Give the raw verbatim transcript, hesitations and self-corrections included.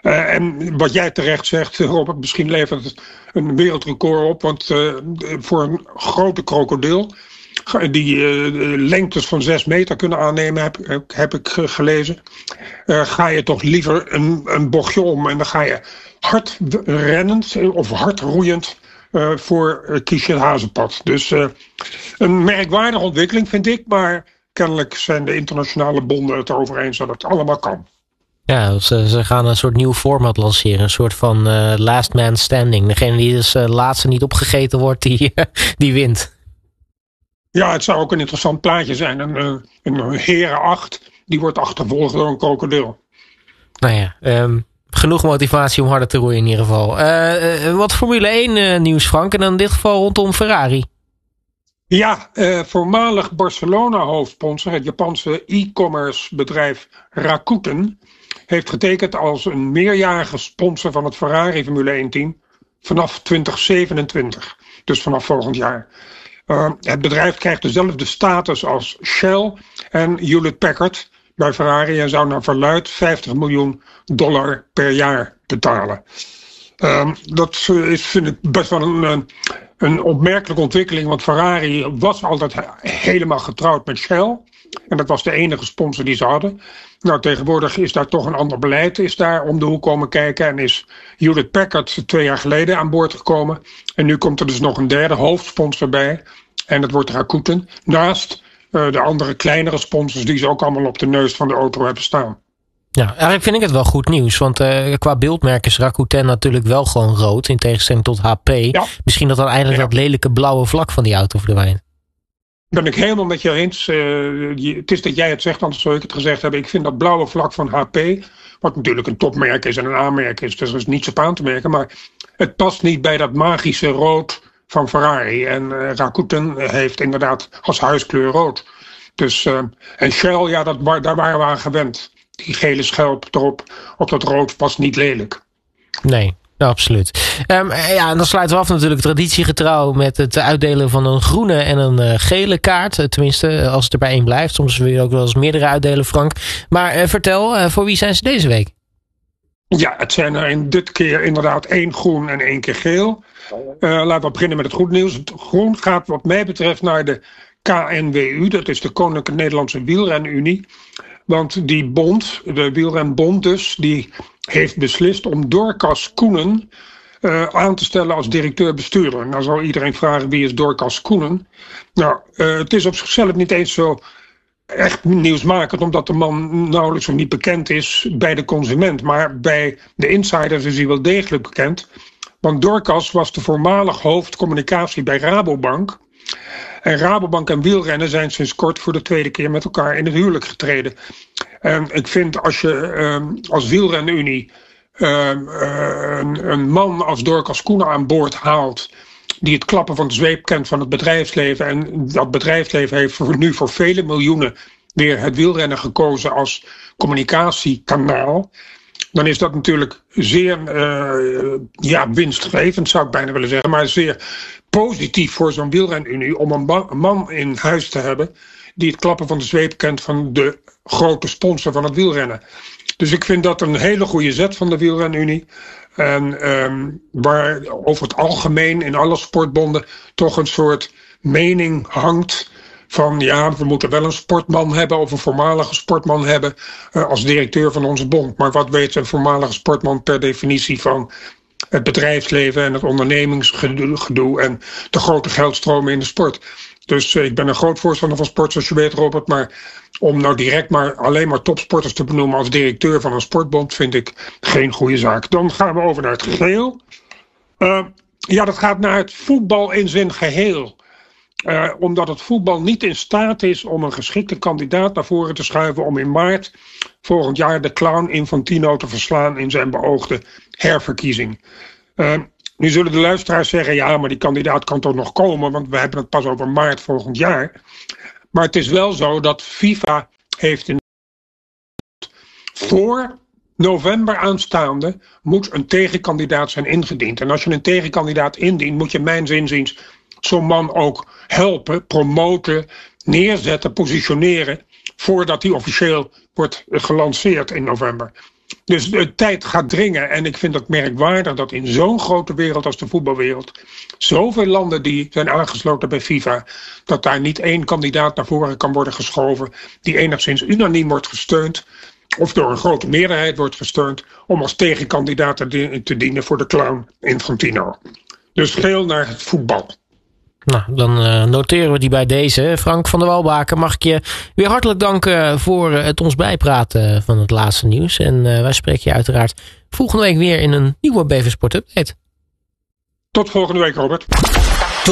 Uh, en wat jij terecht zegt, Robert, misschien levert het een wereldrecord op. Want uh, voor een grote krokodil, die uh, lengtes van zes meter kunnen aannemen, heb, heb ik gelezen. Uh, ga je toch liever een, een bochtje om en dan ga je hard rennend of hard roeiend uh, voor uh, kies je het hazenpad. Dus uh, een merkwaardige ontwikkeling vind ik, maar kennelijk zijn de internationale bonden het erover eens dat het allemaal kan. Ja, ze, ze gaan een soort nieuw format lanceren. Een soort van uh, last man standing. Degene die dus uh, laatste niet opgegeten wordt, die, die wint. Ja, het zou ook een interessant plaatje zijn. Een, een heren acht, die wordt achtervolgd door een krokodil. Nou ja, um, genoeg motivatie om harder te roeien in ieder geval. Uh, uh, wat Formule één uh, nieuws, Frank. En dan in dit geval rondom Ferrari. Ja, uh, voormalig Barcelona-hoofdsponsor, het Japanse e-commerce bedrijf Rakuten, heeft getekend als een meerjarige sponsor van het Ferrari Formule één team vanaf twintig zevenentwintig. Dus vanaf volgend jaar. Uh, het bedrijf krijgt dezelfde status als Shell en Hewlett-Packard bij Ferrari en zou naar verluidt vijftig miljoen dollar per jaar betalen. Uh, dat is, vind ik best wel een, een opmerkelijke ontwikkeling, want Ferrari was altijd helemaal getrouwd met Shell. En dat was de enige sponsor die ze hadden. Nou, tegenwoordig is daar toch een ander beleid, is daar om de hoek komen kijken. En is Hewlett-Packard twee jaar geleden aan boord gekomen. En nu komt er dus nog een derde hoofdsponsor bij. En dat wordt Rakuten. Naast uh, de andere kleinere sponsors die ze ook allemaal op de neus van de auto hebben staan. Ja, eigenlijk vind ik het wel goed nieuws. Want uh, qua beeldmerk is Rakuten natuurlijk wel gewoon rood. In tegenstelling tot H P. Ja. Misschien dat dan eindelijk ja. dat lelijke blauwe vlak van die auto verdwijnt. Ben ik helemaal met je eens. Uh, je, het is dat jij het zegt, anders zou ik het gezegd hebben. Ik vind dat blauwe vlak van H P, wat natuurlijk een topmerk is en een aanmerk is, dus er is niets op aan te merken. Maar het past niet bij dat magische rood van Ferrari. En uh, Rakuten heeft inderdaad als huiskleur rood. Dus, uh, en Shell, ja, dat, daar waren we aan gewend. Die gele schelp erop, op dat rood, was niet lelijk. Nee. Ja, absoluut. Um, ja, en dan sluiten we af natuurlijk traditiegetrouw met het uitdelen van een groene en een uh, gele kaart. Tenminste, als het er bij één blijft. Soms wil je ook wel eens meerdere uitdelen, Frank. Maar uh, vertel, uh, voor wie zijn ze deze week? Ja, het zijn er in dit keer inderdaad één groen en één keer geel. Uh, laten we beginnen met het goed nieuws. Het groen gaat wat mij betreft naar de K N W U. Dat is de Koninklijke Nederlandse Wielrenunie. Want die bond, de wielrenbond dus, die heeft beslist om Dorcas Koenen uh, aan te stellen als directeur-bestuurder. Nou zal iedereen vragen, wie is Dorcas Koenen? Nou, uh, het is op zichzelf niet eens zo echt nieuwsmakend, omdat de man nauwelijks of niet bekend is bij de consument. Maar bij de insiders is hij wel degelijk bekend. Want Dorcas was de voormalig hoofdcommunicatie bij Rabobank. En Rabobank en wielrennen zijn sinds kort voor de tweede keer met elkaar in het huwelijk getreden. En ik vind als je uh, als wielrenunie uh, uh, een, een man als Dorcas Koenen aan boord haalt, die het klappen van de zweep kent van het bedrijfsleven. En dat bedrijfsleven heeft voor, nu voor vele miljoenen weer het wielrennen gekozen als communicatiekanaal. Dan is dat natuurlijk zeer uh, ja, winstgevend, zou ik bijna willen zeggen. Maar zeer positief voor zo'n wielrenunie om een, ba- een man in huis te hebben die het klappen van de zweep kent van de grote sponsor van het wielrennen. Dus ik vind dat een hele goede zet van de wielrenunie. En um, waar over het algemeen in alle sportbonden toch een soort mening hangt van ja, we moeten wel een sportman hebben of een voormalige sportman hebben uh, als directeur van onze bond. Maar wat weet een voormalige sportman per definitie van het bedrijfsleven en het ondernemingsgedoe en de grote geldstromen in de sport. Dus uh, ik ben een groot voorstander van sport, zoals je weet, Robert. Maar om nou direct maar alleen maar topsporters te benoemen als directeur van een sportbond vind ik geen goede zaak. Dan gaan we over naar het geheel. Uh, ja, dat gaat naar het voetbal in zijn geheel. Uh, omdat het voetbal niet in staat is om een geschikte kandidaat naar voren te schuiven om in maart volgend jaar de clown Infantino te verslaan in zijn beoogde herverkiezing. Uh, nu zullen de luisteraars zeggen, ja, maar die kandidaat kan toch nog komen, want we hebben het pas over maart volgend jaar. Maar het is wel zo dat FIFA heeft in voor november aanstaande moet een tegenkandidaat zijn ingediend. En als je een tegenkandidaat indient, moet je mijns inziens zo'n man ook helpen, promoten, neerzetten, positioneren voordat hij officieel wordt gelanceerd in november. Dus de tijd gaat dringen. En ik vind het merkwaardig dat in zo'n grote wereld als de voetbalwereld, zoveel landen die zijn aangesloten bij FIFA, dat daar niet één kandidaat naar voren kan worden geschoven die enigszins unaniem wordt gesteund of door een grote meerderheid wordt gesteund om als tegenkandidaat te dienen voor de clown Infantino. Dus geel naar het voetbal. Nou, dan uh, noteren we die bij deze. Frank van der Walbaken, mag ik je weer hartelijk danken voor het ons bijpraten van het laatste nieuws. En uh, wij spreken je uiteraard volgende week weer in een nieuwe B V Sport Update. Tot volgende week, Robert.